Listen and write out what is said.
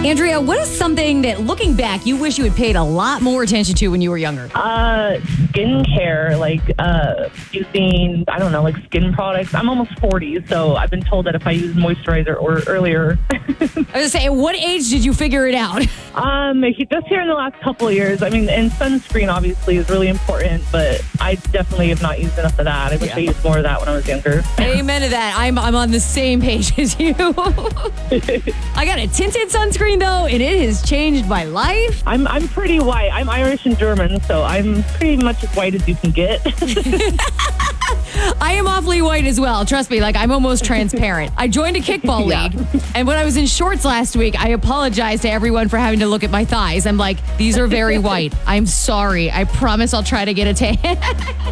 Andrea, what is something that, looking back, you wish you had paid a lot more attention to when you were younger? Skincare, using, I don't know, like skin products. I'm almost 40, so I've been told that if I use moisturizer or earlier. I was going to say, at what age did you figure it out? Just here in the last couple of years. I mean, and sunscreen obviously is really important, but I definitely have not used enough of that. I wish I used more of that when I was younger. Amen to that. I'm on the same page as you. I got a tinted sunscreen, though, and it has changed my life. I'm pretty white. I'm Irish and German, so I'm pretty much as white as you can get. I am awfully white as well. Trust me, I'm almost transparent. I joined a kickball league, and when I was in shorts last week, I apologized to everyone for having to look at my thighs. I'm like, these are very white. I'm sorry. I promise I'll try to get a tan.